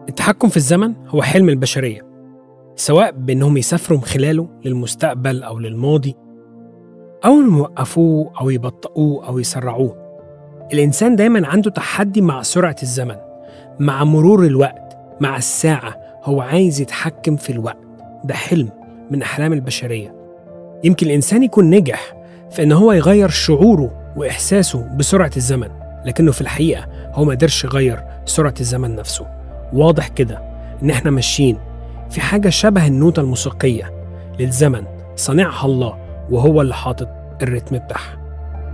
التحكم في الزمن هو حلم البشرية، سواء بأنهم يسافروا من خلاله للمستقبل أو للماضي، أو إنهم يوقفوه أو يبطئوه أو يسرعوه. الإنسان دايماً عنده تحدي مع سرعة الزمن، مع مرور الوقت، مع الساعة. هو عايز يتحكم في الوقت. ده حلم من أحلام البشرية. يمكن الإنسان يكون نجح في إن هو يغير شعوره وإحساسه بسرعة الزمن، لكنه في الحقيقة هو ما قدرش يغير سرعة الزمن نفسه. واضح كده إن إحنا ماشيين في حاجة شبه النوتة الموسيقية للزمن، صنعها الله وهو اللي حاطط الريتم بتاعها.